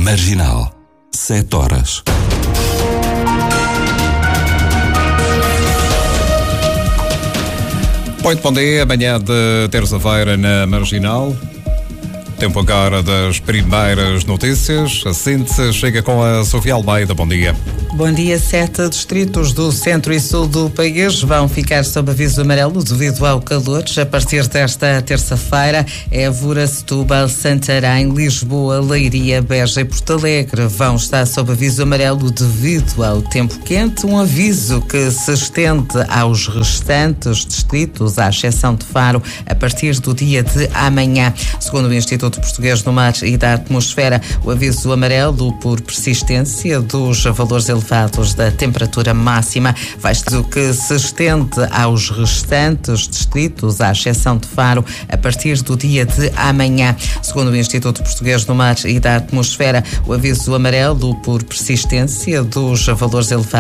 Marginal, 7 horas. Muito bom dia, amanhã de terça-feira na Marginal. Tempo agora das primeiras notícias. A síntese chega com a Sofia Almeida. Bom dia. Bom dia. 7 distritos do centro e sul do país vão ficar sob aviso amarelo devido ao calor. A partir desta terça-feira, Évora, Setúbal, Santarém, Lisboa, Leiria, Beja e Porto Alegre vão estar sob aviso amarelo devido ao tempo quente. Um aviso que se estende aos restantes distritos, à exceção de Faro, a partir do dia de amanhã. Segundo o Instituto Português do Mar e da Atmosfera, o aviso amarelo por persistência dos valores elevados da temperatura máxima vai estar o que se estende aos restantes distritos, à exceção de Faro, a partir do dia de amanhã. Segundo o Instituto Português do Mar e da Atmosfera, o aviso amarelo por persistência dos valores elevados